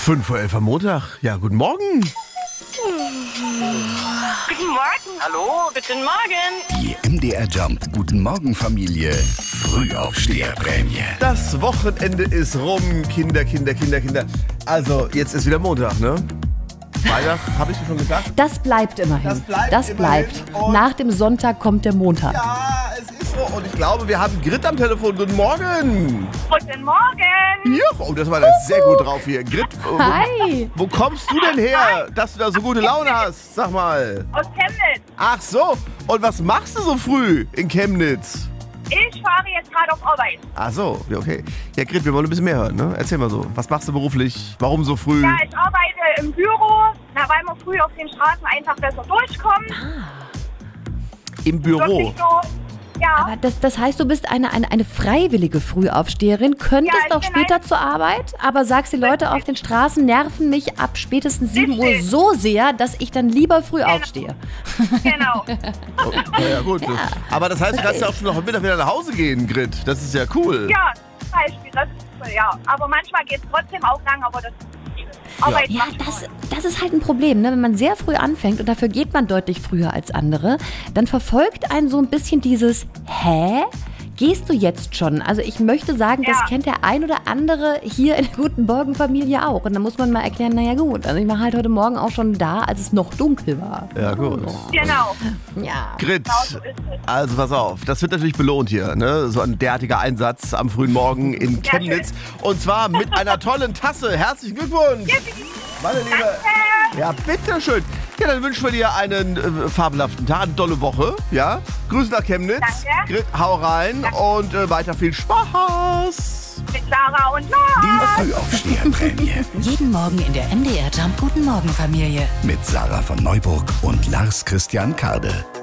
5:11 am Montag. Ja, guten Morgen. Guten Morgen. Hallo, guten Morgen. Die MDR Jump Guten Morgen Familie Frühaufsteherprämie. Das Wochenende ist rum. Kinder. Also, jetzt ist wieder Montag, ne? Freitag, habe ich dir schon gesagt? Das bleibt immerhin. Das bleibt. Und Nach dem Sonntag kommt der Montag. ja, es ist so. Und ich glaube, wir haben Grit am Telefon. Guten Morgen. Guten Morgen. Ja, oh, das war da sehr gut drauf hier. Grit, Hi. wo kommst du denn her, dass du da so gute Laune hast? Sag mal. Aus Chemnitz. Ach so. Und was machst du so früh in Chemnitz? Ich fahre jetzt gerade auf Arbeit. Ach so, ja, okay. Ja, Grit, wir wollen ein bisschen mehr hören, ne? Erzähl mal so. Was machst du beruflich? Warum so früh? Ja, ich arbeite im Büro, weil man früh auf den Straßen einfach besser durchkommt. Im Büro. Wirklich so, ja. Aber das heißt, du bist eine freiwillige Frühaufsteherin, könntest Ja, ich auch bin später zur Arbeit, aber sagst, die Leute auf den Straßen nerven mich ab spätestens 7 Uhr Richtig. so sehr, dass ich dann lieber früh aufstehe. Genau. Oh, ja, gut. Aber das heißt, du kannst ja auch schon noch am Mittag wieder nach Hause gehen, Grit. Das ist ja cool. Ja, zum Beispiel, das ist cool, ja. Aber manchmal geht es trotzdem auch lang, aber das ist nicht schlimm. Arbeit Ja, macht Spaß. das ist halt ein Problem, ne? Wenn man sehr früh anfängt und dafür geht man deutlich früher als andere, dann verfolgt einen so ein bisschen dieses Hä? Gehst du jetzt schon? Also ich möchte sagen, Ja. das kennt der ein oder andere hier in der Guten Morgen Familie auch. Und dann muss man mal erklären, naja gut, also ich war halt heute Morgen auch schon da, als es noch dunkel war. Ja, gut. Genau. Ja. Grit, Genau so ist es. also pass auf, das wird natürlich belohnt hier, ne? So ein derartiger Einsatz am frühen Morgen in Ja, Chemnitz. Und zwar mit einer tollen Tasse. Herzlichen Glückwunsch, meine Liebe. Ja, bitteschön. Ja, dann wünschen wir dir einen fabelhaften Tag, eine tolle Woche. Ja, Grüße nach Chemnitz. Danke. Grit, hau rein und weiter viel Spaß. Mit Sarah und Lars. Die Frühaufsteherprämie Jeden Morgen in der MDR Jump Guten Morgen Familie. mit Sarah von Neuburg und Lars Christian Kade.